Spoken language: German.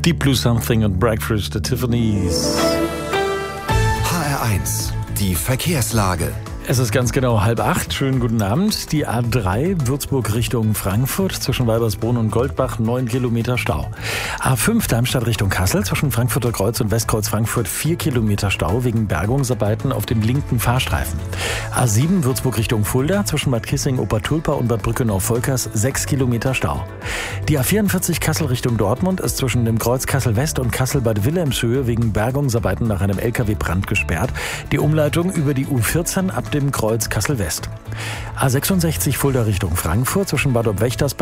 Deep Blue Something und Breakfast at Tiffany's. HR1, die Verkehrslage. Es ist ganz genau 7:30. Schönen guten Abend. Die A3 Würzburg Richtung Frankfurt zwischen Weibersbrunn und Goldbach 9 Kilometer Stau. A5 Darmstadt Richtung Kassel zwischen Frankfurter Kreuz und Westkreuz Frankfurt 4 Kilometer Stau wegen Bergungsarbeiten auf dem linken Fahrstreifen. A7 Würzburg Richtung Fulda zwischen Bad Kissing, Obertulpa und Bad Brückenau-Volkers 6 Kilometer Stau. Die A44 Kassel Richtung Dortmund ist zwischen dem Kreuz Kassel West und Kassel-Bad Wilhelmshöhe wegen Bergungsarbeiten nach einem LKW-Brand gesperrt. Die Umleitung über die U14 ab dem Kreuz Kassel West. A66 Fulda Richtung Frankfurt zwischen Bad Obwächters